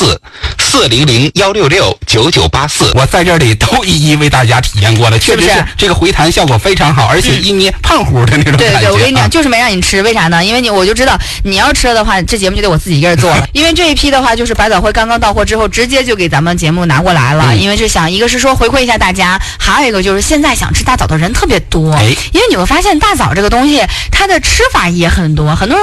400-166-9984， 我在这里都一一为大家体验过了，确实是这个回弹效果非常好，而且一捏胖乎的那种感觉。 对，我跟你讲，就是没让你吃，为啥呢？因为我就知道你要吃了的话，这节目就得我自己一个人做了。因为这一批的话，就是百草汇刚刚到货之后，直接就给咱们节目拿过来了。因为是想，一个是说回馈一下大家，还有一个就是现在想吃大枣的人特别多。因为你会发现大枣这个东西，它的吃法也很多，很多人